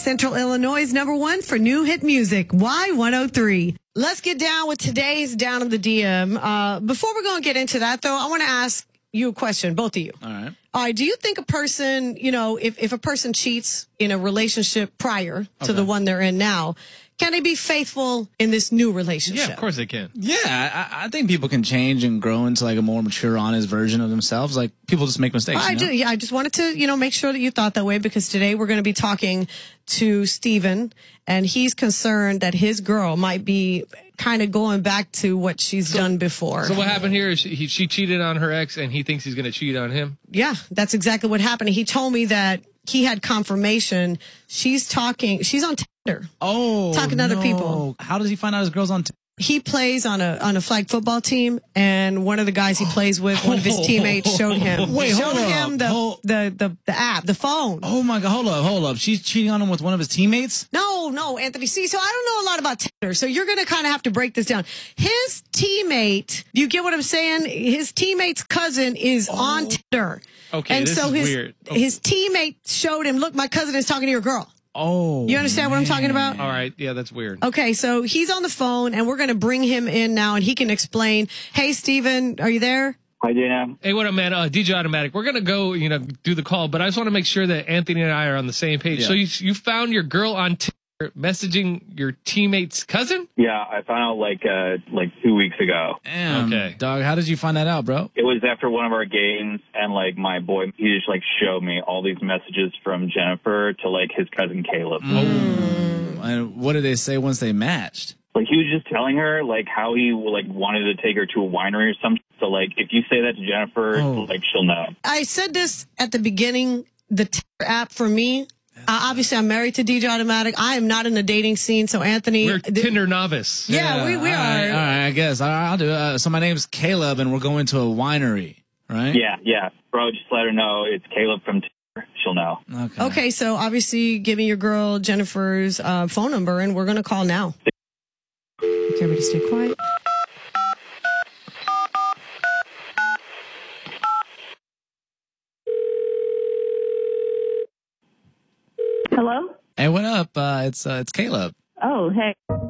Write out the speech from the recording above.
Central Illinois' #1 for new hit music, Y103. Let's get down with today's Down in the DM. Before we're going to get into that, though, I want to ask you a question, both of you. All right. All right. Do you think a person, if a person cheats in a relationship prior to the one they're in now, can they be faithful in this new relationship? Yeah, of course they can. Yeah, I think people can change and grow into like a more mature, honest version of themselves. Like people just make mistakes. I do. Yeah, I just wanted to, make sure that you thought that way, because today we're going to be talking to Steven, and he's concerned that his girl might be kind of going back to what she's done before. So what happened here is she cheated on her ex, and he thinks he's going to cheat on him? Yeah, that's exactly what happened. He told me that he had confirmation. She's on Tinder. Oh, talking to other people. How does he find out his girl's on Tinder? He plays on a flag football team, and one of the guys he plays with, one of his teammates, showed him the app, the phone. Oh my God! Hold up! She's cheating on him with one of his teammates? No, Anthony. See, so I don't know a lot about Tinder, so you're going to kind of have to break this down. His teammate, do you get what I'm saying? His teammate's cousin is on Tinder. Okay, and this so is weird. His teammate showed him, look, my cousin is talking to your girl. Oh, you understand what I'm talking about? All right. Yeah, that's weird. Okay, so he's on the phone, and we're going to bring him in now, and he can explain. Hey, Steven, are you there? Hi, Dana. Hey, what up, man? DJ Automatic. We're going to go, do the call, but I just want to make sure that Anthony and I are on the same page. Yeah. So you found your girl on Tinder messaging your teammate's cousin? Yeah, I found out like 2 weeks ago. Damn, Okay. dog. How did you find that out, bro? It was after one of our games, and like my boy, he just like showed me all these messages from Jennifer to like his cousin Caleb. And what did they say once they matched? Like he was just telling her like how he like wanted to take her to a winery or something. So like if you say that to Jennifer, like she'll know. I said this at the beginning, the Tinder app for me. Obviously, I'm married to DJ Automatic. I am not in the dating scene, so Anthony... We're Tinder novice. Yeah, we all are. Right, I guess. I'll do it. So my name's Caleb, and we're going to a winery, right? Yeah. Bro, just let her know it's Caleb from Tinder. She'll know. Okay, so obviously, give me your girl Jennifer's phone number, and we're going to call now. Okay, everybody stay quiet. Hello? Hey, what up? It's Caleb. Oh, hey.